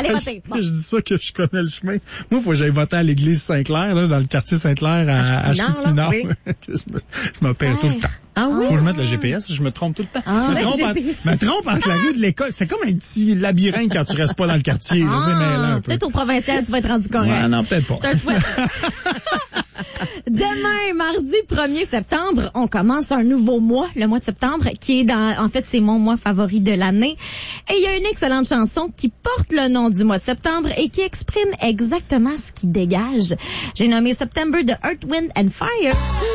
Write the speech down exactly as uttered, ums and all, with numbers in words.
Allez voter. Bon. Je dis ça que je connais le chemin. Moi, il faut que j'aille voter à l'église Saint-Clair, là, dans le quartier Saint-Clair à, à Chicoutimi-Nord. Oui. je me, je me perds tout le temps. Ah oui? Faut que je mette le G P S, je me trompe tout le temps. Ah, je me ben, trompe, G entre, P S. me trompe entre la rue de l'école. C'était comme un petit labyrinthe quand tu restes pas dans le quartier. Là, c'est mêlant un peu. Peut-être au provincial, tu vas être rendu correct. Ouais, non, peut-être pas. Je te le souhaite. Demain, mardi premier septembre, on commence un nouveau mois, le mois de septembre, qui est dans, en fait, c'est mon mois favori de l'année. Et il y a une excellente chanson qui porte le nom du mois de septembre et qui exprime exactement ce qui dégage. J'ai nommé September de Earth, Wind and Fire.